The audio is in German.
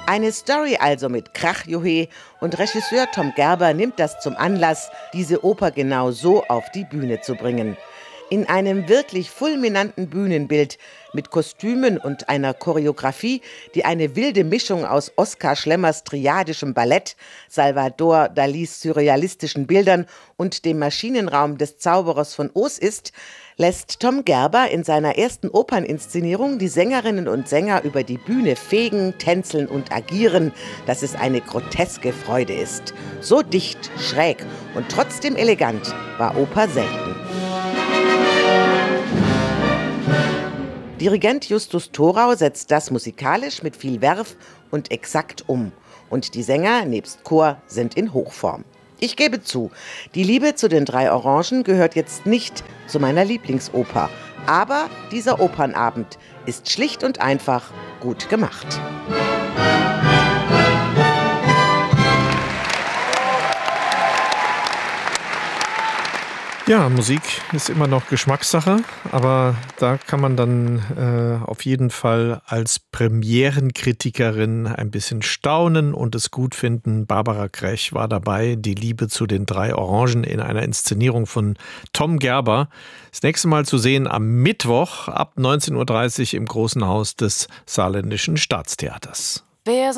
Eine Story also mit Krach-Juchhe, und Regisseur Tom Gerber nimmt das zum Anlass, diese Oper genau so auf die Bühne zu bringen. In einem wirklich fulminanten Bühnenbild mit Kostümen und einer Choreografie, die eine wilde Mischung aus Oskar Schlemmers triadischem Ballett, Salvador Dalis surrealistischen Bildern und dem Maschinenraum des Zauberers von Oz ist, lässt Tom Gerber in seiner ersten Operninszenierung die Sängerinnen und Sänger über die Bühne fegen, tänzeln und agieren, dass es eine groteske Freude ist. So dicht, schräg und trotzdem elegant war Oper selten. Dirigent Justus Thorau setzt das musikalisch mit viel Werf und exakt um. Und die Sänger nebst Chor sind in Hochform. Ich gebe zu, die Liebe zu den 3 Orangen gehört jetzt nicht zu meiner Lieblingsoper. Aber dieser Opernabend ist schlicht und einfach gut gemacht. Ja, Musik ist immer noch Geschmackssache, aber da kann man dann auf jeden Fall als Premierenkritikerin ein bisschen staunen und es gut finden. Barbara Krech war dabei, die Liebe zu den 3 Orangen in einer Inszenierung von Tom Gerber. Das nächste Mal zu sehen am Mittwoch ab 19:30 Uhr im Großen Haus des Saarländischen Staatstheaters.